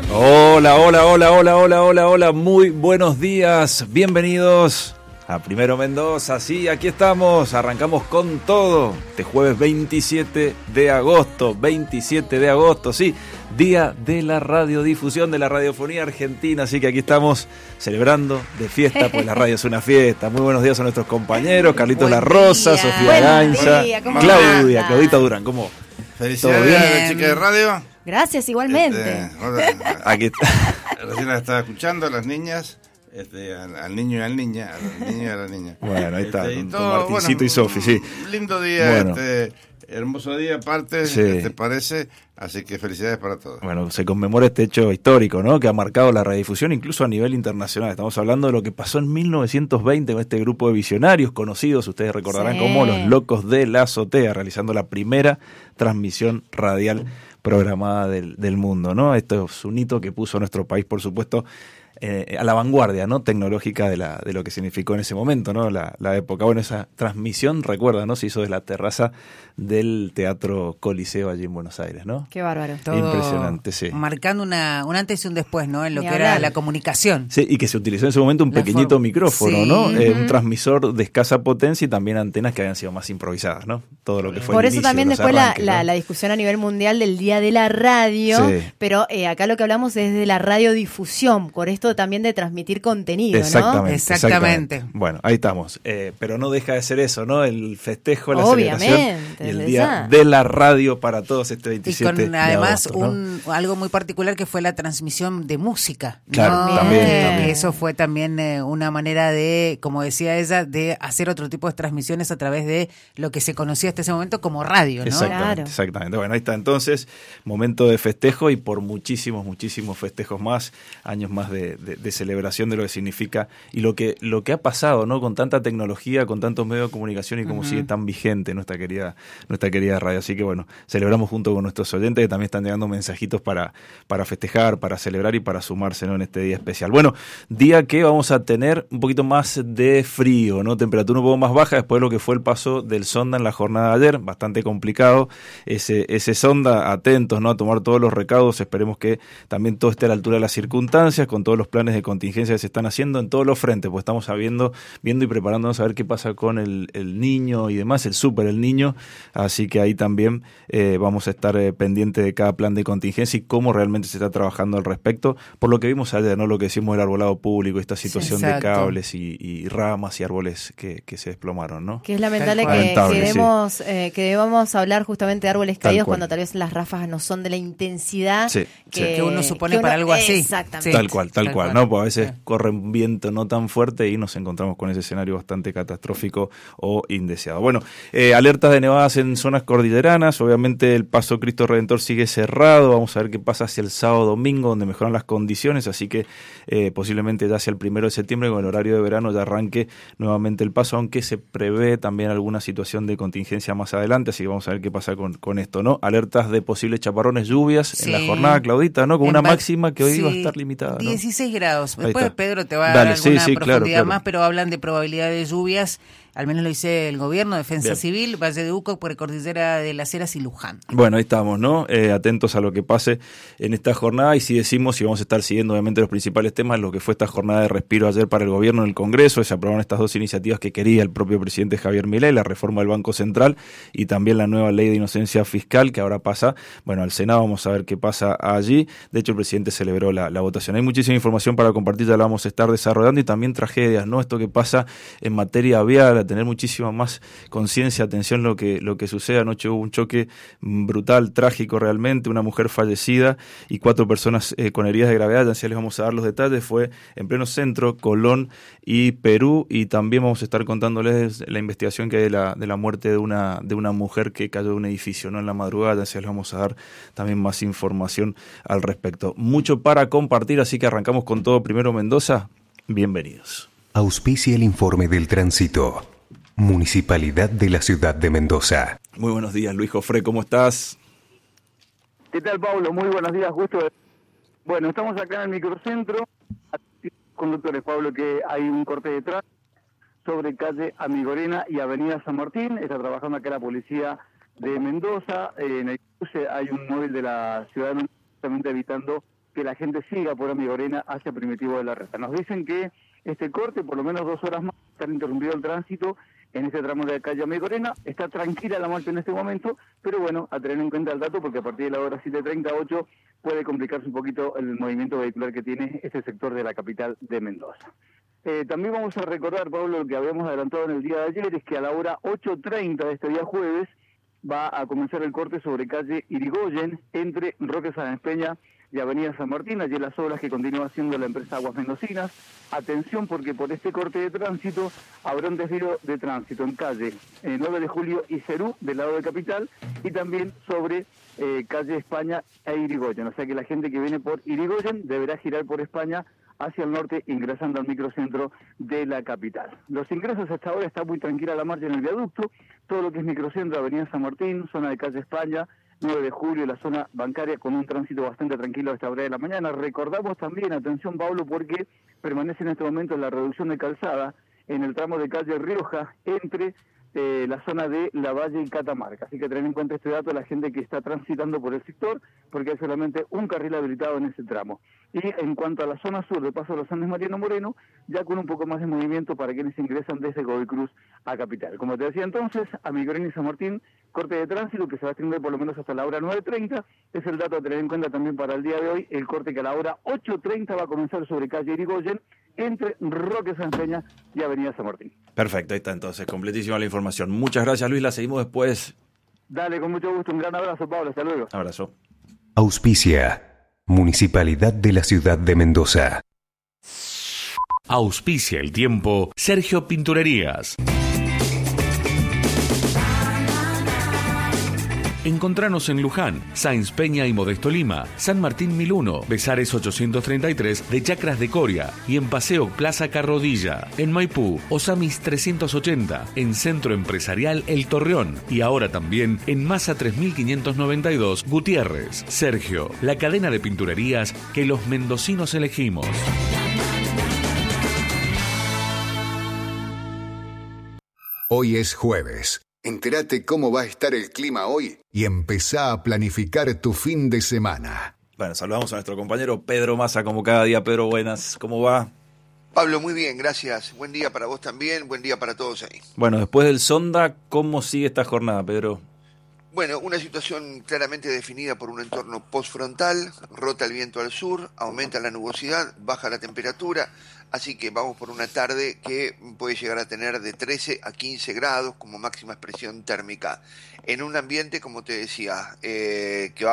Hola, hola, hola, hola, hola, hola, hola, muy buenos días, bienvenidos a Primero Mendoza. Sí, aquí estamos, arrancamos con todo, este jueves 27 de agosto, sí, día de la radiodifusión de la radiofonía argentina, así que aquí estamos celebrando de fiesta, pues la radio es una fiesta. Muy buenos días a nuestros compañeros, Carlitos La Rosa, Sofía Gainza, Claudita Durán, ¿cómo? Felicidades a la chica de radio. Gracias, igualmente. Aquí está. Recién la estaba escuchando, a las niñas, al niño y a la niña, Bueno, ahí está, con todo, Martincito y Sofi, sí. Lindo día, Bueno. Hermoso día aparte, Sí. ¿te parece? Así que felicidades para todos. Bueno, se conmemora este hecho histórico, ¿no? Que ha marcado la radiodifusión incluso a nivel internacional. Estamos hablando de lo que pasó en 1920 con este grupo de visionarios conocidos, ustedes recordarán como los Locos de la Azotea, realizando la primera transmisión radial programada del mundo, ¿no? Esto es un hito que puso a nuestro país, por supuesto, a la vanguardia, ¿no? Tecnológica de lo que significó en ese momento, ¿no? La época. Bueno, esa transmisión, recuerda, ¿no? Se hizo desde la terraza del Teatro Coliseo allí en Buenos Aires, ¿no? Qué bárbaro. Todo impresionante, sí. Marcando un antes y un después, ¿no? En lo Ni que hablar. era la comunicación. Sí, y que se utilizó en ese momento un La pequeñito forma. micrófono, Sí. ¿no? Un transmisor de escasa potencia y también antenas que habían sido más improvisadas, ¿no? Todo lo que fue Por el eso inicio también de los después arranques, ¿no? la discusión a nivel mundial del Día de la Radio, Sí. pero acá lo que hablamos es de la radiodifusión, por esto también de transmitir contenido, Exactamente, ¿no? Exactamente. Bueno, ahí estamos. Pero no deja de ser eso, ¿no? El festejo, la Obviamente, celebración y el desde Día ya. de la Radio para todos este Y 27 con de además agosto, ¿no? algo muy particular que fue la transmisión de música. ¿no? Claro, también. Eso fue también una manera de, como decía ella, de hacer otro tipo de transmisiones a través de lo que se conocía hasta ese momento como radio, ¿no? Exactamente, Claro. exactamente. Bueno, ahí está entonces, momento de festejo y por muchísimos festejos más, años más de celebración de lo que significa y lo que ha pasado, ¿no? Con tanta tecnología, con tantos medios de comunicación y cómo sigue tan vigente nuestra querida radio. Así que bueno, celebramos junto con nuestros oyentes que también están llegando mensajitos para festejar, para celebrar y para sumarse, ¿no? En este día especial. Bueno, día que vamos a tener un poquito más de frío, ¿no? Temperatura un poco más baja después de lo que fue el paso del sonda en la jornada de ayer, bastante complicado ese sonda, atentos, ¿no? A tomar todos los recaudos, esperemos que también todo esté a la altura de las circunstancias, con todos los planes de contingencia que se están haciendo en todos los frentes, pues estamos viendo y preparándonos a ver qué pasa con el niño y demás, el niño, así que ahí también vamos a estar pendientes de cada plan de contingencia y cómo realmente se está trabajando al respecto, por lo que vimos ayer, ¿no? Lo que decimos del arbolado público, esta situación de exacto. cables y ramas y árboles que se desplomaron, ¿no? Que es lamentable Tal que, cual. que debamos hablar justamente de árboles Tal caídos cual. cuando tal vez las ráfagas no son de la intensidad Sí, que uno supone para algo así. Exactamente. Sí. Tal cual, cual. ¿no? Pues a veces Sí. corre un viento no tan fuerte y nos encontramos con ese escenario bastante catastrófico o indeseado. Bueno, alertas de nevadas en zonas cordilleranas, obviamente el paso Cristo Redentor sigue cerrado, vamos a ver qué pasa hacia el sábado domingo, donde mejoran las condiciones, así que posiblemente ya hacia el 1 de septiembre, con el horario de verano, ya arranque nuevamente el paso, aunque se prevé también alguna situación de contingencia más adelante, así que vamos a ver qué pasa con esto, ¿no? Alertas de posibles chaparrones, lluvias en la Sí. jornada, Claudita, ¿no? Con En una va- máxima que hoy sí, va a estar limitada, ¿no? 16 grados. Ahí Después está. Pedro te va a Dale, dar sí, alguna sí, profundidad claro. más, pero hablan de probabilidad de lluvias. Al menos lo dice el gobierno, Defensa Bien. Civil, Valle de Uco, Precordillera de las Heras y Luján. Bueno, ahí estamos, ¿no? Atentos a lo que pase en esta jornada y si decimos y vamos a estar siguiendo obviamente los principales temas, lo que fue esta jornada de respiro ayer para el gobierno en el Congreso, se aprobaron estas dos iniciativas que quería el propio presidente Javier Milei, la reforma del Banco Central y también la nueva ley de inocencia fiscal que ahora pasa, bueno, al Senado, vamos a ver qué pasa allí. De hecho, el presidente celebró la votación. Hay muchísima información para compartir, ya la vamos a estar desarrollando y también tragedias, ¿no? Esto que pasa en materia vial, a tener muchísima más conciencia, atención lo que sucede. Anoche hubo un choque brutal, trágico realmente, una mujer fallecida y 4 personas con heridas de gravedad, ya les vamos a dar los detalles, fue en pleno centro, Colón y Perú, y también vamos a estar contándoles la investigación que hay de la muerte de una mujer que cayó de un edificio, ¿no? En la madrugada, ya les vamos a dar también más información al respecto. Mucho para compartir, así que arrancamos con todo. Primero Mendoza, bienvenidos. Auspicia el informe del tránsito. Municipalidad de la Ciudad de Mendoza. Muy buenos días, Luis Jofré, ¿cómo estás? ¿Qué tal, Pablo? Muy buenos días, gusto. Bueno, estamos acá en el microcentro. Conductores, Pablo, que hay un corte de tránsito sobre calle Amigorena y avenida San Martín. Está trabajando acá la policía de Mendoza. En el cruce hay un móvil de la ciudad de Mendoza, justamente evitando que la gente siga por Amigorena hacia Primitivo de la Reta. Nos dicen que este corte, por lo menos 2 horas más, está interrumpido el tránsito en este tramo de la calle Amigorena. Está tranquila la marcha en este momento, pero bueno, a tener en cuenta el dato, porque a partir de la hora 7:38 puede complicarse un poquito el movimiento vehicular que tiene este sector de la capital de Mendoza. También vamos a recordar, Pablo, lo que habíamos adelantado en el día de ayer, es que a la hora 8:30 de este día jueves va a comenzar el corte sobre calle Irigoyen, entre Roque Sáenz Peña y Avenida San Martín, allí las obras que continúa haciendo la empresa Aguas Mendocinas. Atención, porque por este corte de tránsito habrá un desvío de tránsito en calle 9 de Julio y Cerú, del lado de Capital, y también sobre calle España e Irigoyen. O sea que la gente que viene por Irigoyen deberá girar por España hacia el norte, ingresando al microcentro de la capital. Los ingresos hasta ahora está muy tranquila la marcha en el viaducto, todo lo que es microcentro, Avenida San Martín, zona de calle España, 9 de julio, la zona bancaria, con un tránsito bastante tranquilo a esta hora de la mañana. Recordamos también, atención Pablo, porque permanece en este momento la reducción de calzada en el tramo de calle Rioja, entre la zona de La Valle y Catamarca. Así que tener en cuenta este dato la gente que está transitando por el sector, porque hay solamente un carril habilitado en ese tramo. Y en cuanto a la zona sur de Paso de los Andes Mariano Moreno, ya con un poco más de movimiento para quienes ingresan desde Godoy Cruz a Capital. Como te decía entonces, a Amigorena y San Martín, corte de tránsito que se va a extender por lo menos hasta la hora 9:30, es el dato a tener en cuenta también para el día de hoy, el corte que a la hora 8:30 va a comenzar sobre calle Irigoyen, entre Roque Sáenz Peña y Avenida San Martín. Perfecto, ahí está entonces, completísima la información. Muchas gracias, Luis, la seguimos después. Dale, con mucho gusto, un gran abrazo, Pablo, hasta luego. Abrazo. Auspicia, Municipalidad de la Ciudad de Mendoza. Auspicia el tiempo, Sergio Pinturerías. Encontranos en Luján, Sáenz Peña y Modesto Lima, San Martín 1001, Besares 833 de Chacras de Coria y en Paseo Plaza Carrodilla, en Maipú, Osamis 380, en Centro Empresarial El Torreón y ahora también en Masa 3592 Gutiérrez. Sergio, la cadena de pinturerías que los mendocinos elegimos. Hoy es jueves. Entérate cómo va a estar el clima hoy y empezá a planificar tu fin de semana. Bueno, saludamos a nuestro compañero Pedro Massa, como cada día. Pedro, buenas, ¿cómo va? Pablo, muy bien, gracias. Buen día para vos también, buen día para todos ahí. Bueno, después del Sonda, ¿cómo sigue esta jornada, Pedro? Bueno, una situación claramente definida por un entorno postfrontal, rota el viento al sur, aumenta la nubosidad, baja la temperatura, así que vamos por una tarde que puede llegar a tener de 13 a 15 grados como máxima expresión térmica. En un ambiente, como te decía, que va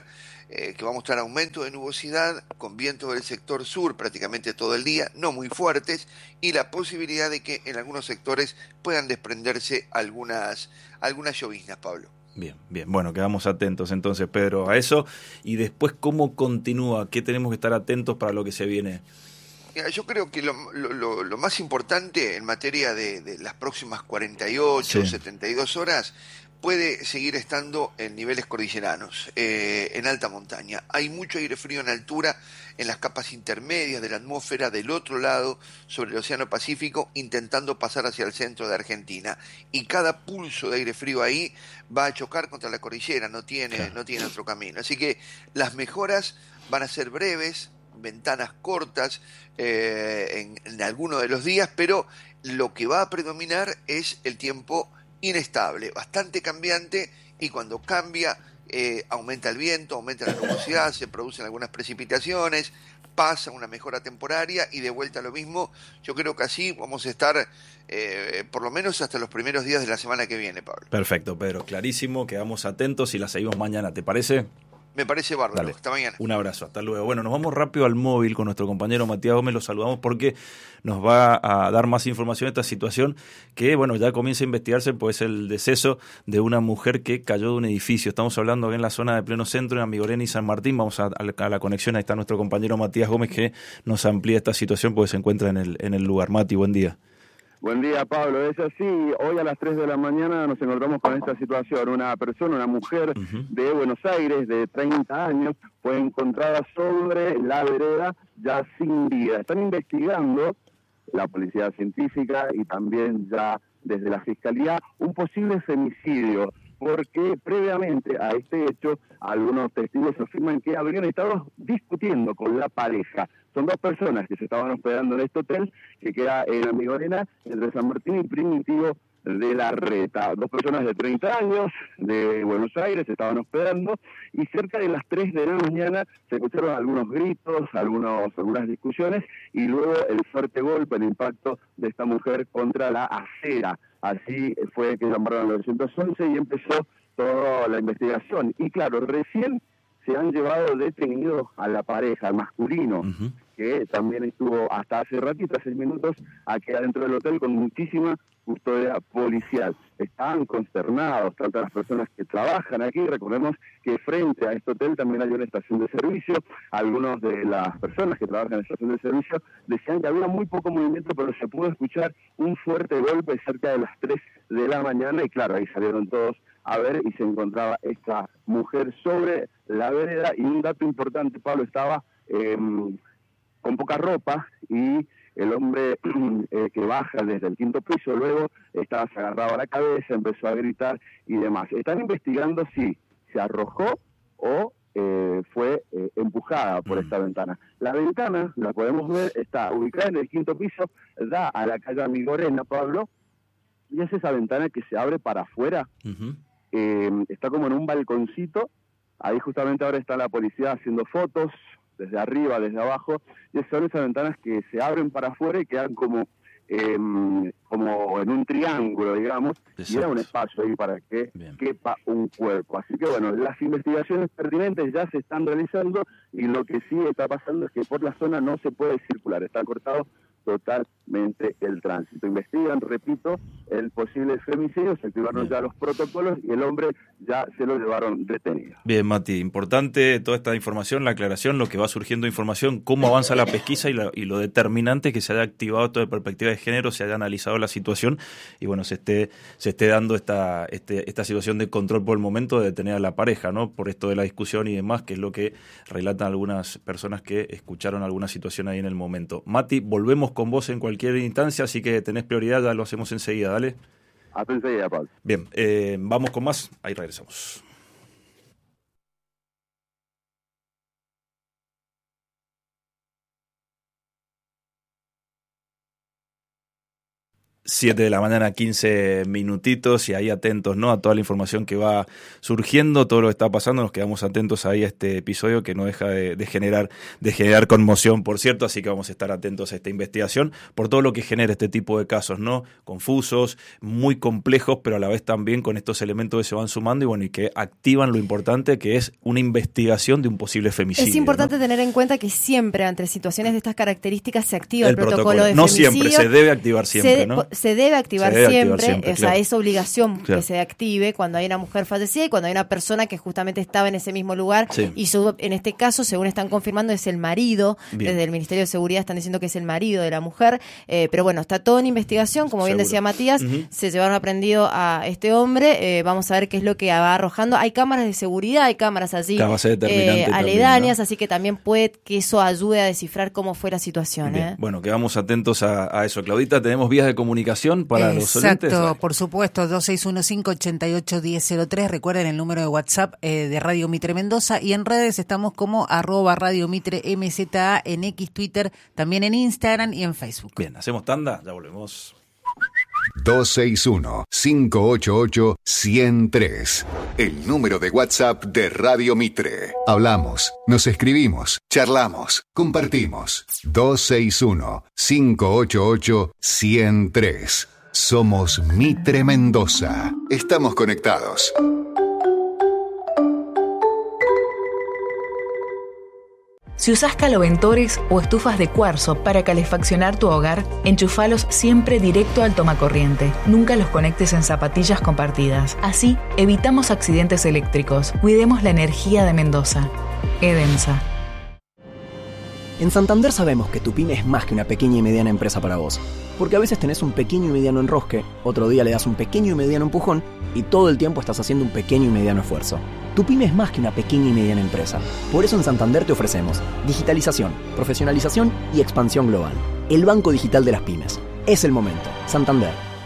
a mostrar aumento de nubosidad con vientos del sector sur prácticamente todo el día, no muy fuertes, y la posibilidad de que en algunos sectores puedan desprenderse algunas lloviznas, Pablo. Bien, bien. Bueno, quedamos atentos entonces, Pedro, a eso. Y después, ¿cómo continúa? ¿Qué tenemos que estar atentos para lo que se viene? Mira, yo creo que lo más importante en materia de las próximas 48, 72 horas puede seguir estando en niveles cordilleranos, en alta montaña. Hay mucho aire frío en altura, en las capas intermedias de la atmósfera del otro lado, sobre el Océano Pacífico, intentando pasar hacia el centro de Argentina. Y cada pulso de aire frío ahí va a chocar contra la cordillera, no tiene otro camino. Así que las mejoras van a ser breves, ventanas cortas en alguno de los días, pero lo que va a predominar es el tiempo inestable, bastante cambiante, y cuando cambia aumenta el viento, aumenta la nubosidad, se producen algunas precipitaciones, pasa una mejora temporaria y de vuelta a lo mismo. Yo creo que así vamos a estar por lo menos hasta los primeros días de la semana que viene, Pablo. Perfecto, Pedro, clarísimo, quedamos atentos y la seguimos mañana, ¿te parece? Me parece bárbaro. Dale. Hasta mañana. Un abrazo, hasta luego. Bueno, nos vamos rápido al móvil con nuestro compañero Matías Gómez, lo saludamos porque nos va a dar más información de esta situación que, bueno, ya comienza a investigarse, pues el deceso de una mujer que cayó de un edificio. Estamos hablando en la zona de pleno centro, en Amigorena y San Martín. Vamos a la conexión, ahí está nuestro compañero Matías Gómez que nos amplía esta situación porque se encuentra en el lugar. Mati, buen día. Buen día, Pablo. Es así, hoy a las 3 de la mañana nos encontramos con esta situación. Una mujer de Buenos Aires, de 30 años, fue encontrada sobre la vereda ya sin vida. Están investigando la policía científica y también ya desde la Fiscalía un posible femicidio. porque previamente a este hecho, algunos testigos afirman que habrían estado discutiendo con la pareja. Son dos personas que se estaban hospedando en este hotel, que queda en Amigorena, entre San Martín y Primitivo de la Reta. Dos personas de 30 años, de Buenos Aires, se estaban hospedando, y cerca de las 3 de la mañana se escucharon algunos gritos, algunas discusiones, y luego el fuerte golpe, el impacto de esta mujer contra la acera. Así fue que llamaron al 911 y empezó toda la investigación. Y claro, recién se han llevado detenido a la pareja, al masculino, que también estuvo hasta hace ratito, 6 minutos, aquí adentro del hotel con muchísima custodia policial. Están consternados tanto las personas que trabajan aquí. Recordemos que frente a este hotel también hay una estación de servicio. Algunos de las personas que trabajan en la estación de servicio decían que había muy poco movimiento, pero se pudo escuchar un fuerte golpe cerca de las 3 de la mañana, y claro, ahí salieron todos a ver y se encontraba esta mujer sobre la vereda. Y un dato importante, Pablo, estaba con poca ropa, y el hombre que baja desde el 5º piso luego estaba agarrado a la cabeza, empezó a gritar y demás. Están investigando si se arrojó o fue empujada por esta ventana. La ventana, la podemos ver, está ubicada en el 5º piso, da a la calle Amigorena, Pablo, y es esa ventana que se abre para afuera. Está como en un balconcito. Ahí justamente ahora está la policía haciendo fotos desde arriba, desde abajo, y son esas ventanas que se abren para afuera y quedan como en un triángulo, digamos. Exacto. Y era un espacio ahí para que quepa un cuerpo. Así que bueno, las investigaciones pertinentes ya se están realizando, y lo que sí está pasando es que por la zona no se puede circular, está cortado totalmente el tránsito. Investigan, repito, el posible femicidio, se activaron ya los protocolos y el hombre ya se lo llevaron detenido. Bien, Mati, importante toda esta información, la aclaración, lo que va surgiendo información, cómo avanza la pesquisa y lo determinante que se haya activado toda perspectiva de género, se haya analizado la situación y bueno, se esté dando esta situación de control por el momento, de detener a la pareja, ¿no? Por esto de la discusión y demás, que es lo que relatan algunas personas que escucharon alguna situación ahí en el momento. Mati, volvemos con vos en cualquier instancia, así que tenés prioridad, ya lo hacemos enseguida, dale. Hasta enseguida, Pablo. Bien, vamos con más, ahí regresamos. 7 de la mañana, 15 minutitos, y ahí atentos, ¿no?, a toda la información que va surgiendo, todo lo que está pasando. Nos quedamos atentos ahí a este episodio que no deja de generar conmoción, por cierto, así que vamos a estar atentos a esta investigación por todo lo que genera este tipo de casos, ¿no?, confusos, muy complejos, pero a la vez también con estos elementos que se van sumando y bueno, y que activan lo importante que es una investigación de un posible femicidio. Es importante, ¿no?, tener en cuenta que siempre ante situaciones de estas características se activa el protocolo de femicidio. No siempre, se debe activar siempre, ¿no? Se debe activar siempre, o sea, claro. Es obligación que se active cuando hay una mujer fallecida y cuando hay una persona que justamente estaba en ese mismo lugar. Sí. Y en este caso, según están confirmando, es el marido. Bien. Desde el Ministerio de Seguridad están diciendo que es el marido de la mujer, pero bueno, está todo en investigación, como bien decía Matías. Se llevaron aprendido a este hombre, vamos a ver qué es lo que va arrojando. Hay cámaras de seguridad, hay cámaras allí aledañas, también, ¿no? Así que también puede que eso ayude a descifrar cómo fue la situación. Bueno, quedamos atentos a eso. Claudita, tenemos vías de comunicación para los oyentes. Exacto, por supuesto, 2615-881003, recuerden el número de WhatsApp de Radio Mitre Mendoza, y en redes estamos como @Radio Mitre MZA en X, Twitter, también en Instagram y en Facebook. Bien, hacemos tanda, ya volvemos. 261-588-103. El número de WhatsApp de Radio Mitre. Hablamos, nos escribimos, charlamos, compartimos. 261-588-103. Somos Mitre Mendoza. Estamos conectados. Si usás caloventores o estufas de cuarzo para calefaccionar tu hogar, enchufalos siempre directo al tomacorriente. Nunca los conectes en zapatillas compartidas. Así, evitamos accidentes eléctricos. Cuidemos la energía de Mendoza. Edensa. En Santander sabemos que tu pyme es más que una pequeña y mediana empresa para vos. Porque a veces tenés un pequeño y mediano enrosque, otro día le das un pequeño y mediano empujón, y todo el tiempo estás haciendo un pequeño y mediano esfuerzo. Tu pyme es más que una pequeña y mediana empresa. Por eso en Santander te ofrecemos digitalización, profesionalización y expansión global. El banco digital de las pymes. Es el momento. Santander.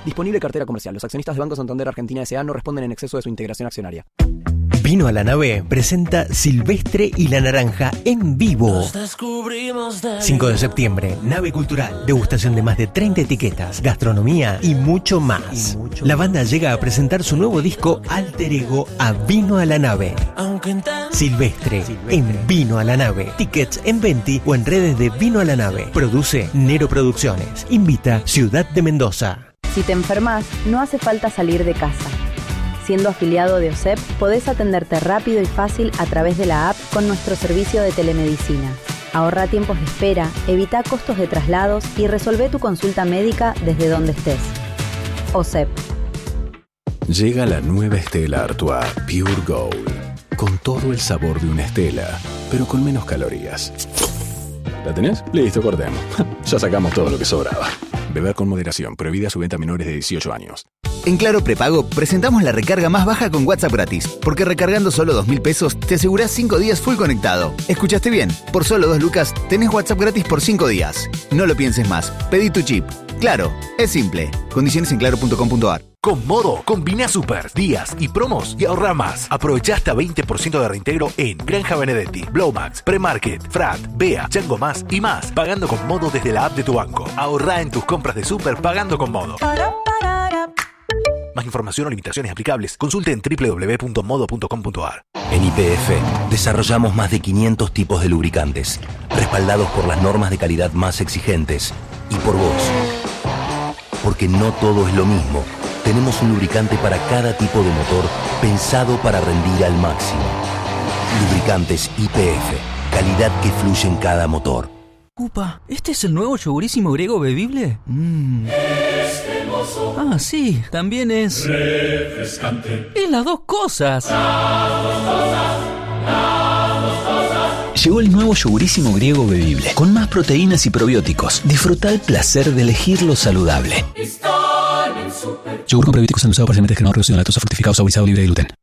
Disponible cartera comercial. Los accionistas de Banco Santander Argentina S.A. no responden en exceso de su integración accionaria. Vino a la Nave presenta Silvestre y la Naranja en vivo. 5 de septiembre, Nave Cultural. Degustación de más de 30 etiquetas, gastronomía y mucho más. La banda llega a presentar su nuevo disco Alter Ego a Vino a la Nave. Silvestre en Vino a la Nave. Tickets en Venti o en redes de Vino a la Nave. Produce Nero Producciones. Invita Ciudad de Mendoza. Si te enfermas, no hace falta salir de casa. Siendo afiliado de OSEP, podés atenderte rápido y fácil a través de la app con nuestro servicio de telemedicina. Ahorra tiempos de espera, evita costos de traslados y resolvé tu consulta médica desde donde estés. OSEP. Llega la nueva Stella Artois Pure Gold, con todo el sabor de una Stella, pero con menos calorías. ¿La tenés? Listo, cortemos. Ya sacamos todo lo que sobraba. Beber con moderación, prohibida su venta a menores de 18 años. En Claro Prepago presentamos la recarga más baja con WhatsApp gratis, porque recargando solo 2.000 pesos te asegurás 5 días full conectado. ¿Escuchaste bien? Por solo 2 lucas tenés WhatsApp gratis por 5 días. No lo pienses más, pedí tu chip. Claro, es simple. Condiciones en claro.com.ar. Con Modo, combina super, días y promos y ahorra más. Aprovecha hasta 20% de reintegro en Granja Benedetti, Blowmax, Premarket, Frat, Bea, Chango Más y más. Pagando con Modo desde la app de tu banco. Ahorra en tus compras de super pagando con Modo. Más información o limitaciones aplicables, consulte en www.modo.com.ar. En YPF desarrollamos más de 500 tipos de lubricantes, respaldados por las normas de calidad más exigentes y por vos. Porque no todo es lo mismo. Tenemos un lubricante para cada tipo de motor pensado para rendir al máximo. Lubricantes YPF, calidad que fluye en cada motor. Upa, ¿este es el nuevo yogurísimo griego bebible? Ah, sí, también es refrescante. Y las dos cosas. Llegó el nuevo yogurísimo griego bebible, con más proteínas y probióticos. Disfruta el placer de elegir lo saludable. Yogur con probióticos endulzado parcialmente descremado, reducido en lactosa, fructificado, suavizado, libre de gluten.